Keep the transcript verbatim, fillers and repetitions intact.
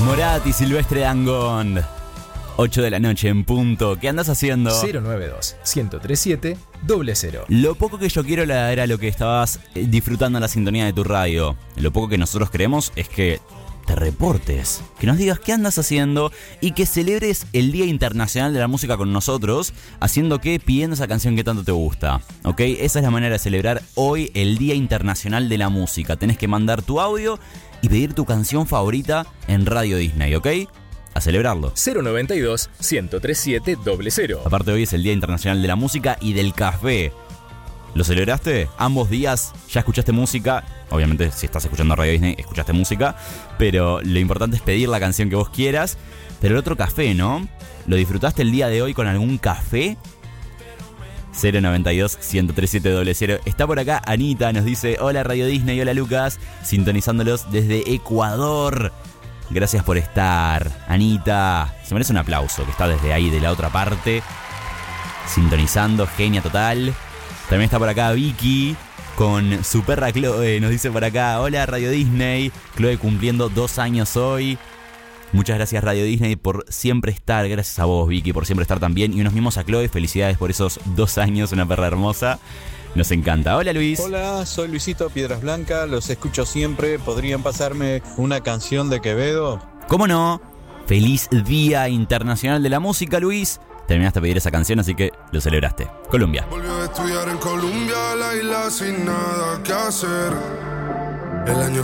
Morat y Silvestre Dangond. ocho de la noche en punto. ¿Qué andas haciendo? cero nueve dos, uno cero tres siete, cero cero. Lo poco que yo quiero era lo que estabas disfrutando en la sintonía de tu radio. Lo poco que nosotros queremos es que te reportes, que nos digas qué andas haciendo y que celebres el Día Internacional de la Música con nosotros, haciendo que pidiendo esa canción que tanto te gusta, ¿ok? Esa es la manera de celebrar hoy el Día Internacional de la Música. Tenés que mandar tu audio y pedir tu canción favorita en Radio Disney, ¿ok? A celebrarlo. cero nueve dos, uno cero tres siete, cero cero. Aparte, hoy es el Día Internacional de la Música y del Café. ¿Lo celebraste? Ambos días ya escuchaste música. Obviamente, si estás escuchando Radio Disney, escuchaste música. Pero lo importante es pedir la canción que vos quieras. Pero el otro café, ¿no? ¿Lo disfrutaste el día de hoy con algún café? cero nueve dos, uno cero tres siete, cero cero. Está por acá Anita, nos dice: hola Radio Disney, hola Lucas, sintonizándolos desde Ecuador. Gracias por estar, Anita. Se merece un aplauso, que está desde ahí, de la otra parte, sintonizando, genia total. También está por acá Vicky con su perra Chloe. Nos dice por acá: hola Radio Disney, Chloe cumpliendo dos años hoy. Muchas gracias Radio Disney por siempre estar. Gracias a vos, Vicky, por siempre estar también. Y unos mimos a Chloe, felicidades por esos dos años, una perra hermosa. Nos encanta. Hola Luis. Hola, soy Luisito Piedras Blancas, los escucho siempre. ¿Podrían pasarme una canción de Quevedo? ¿Cómo no? Feliz Día Internacional de la Música, Luis. Terminaste de pedir esa canción, así que lo celebraste. Colombia. Volvió a estudiar en Colombia, la isla sin nada que hacer. El año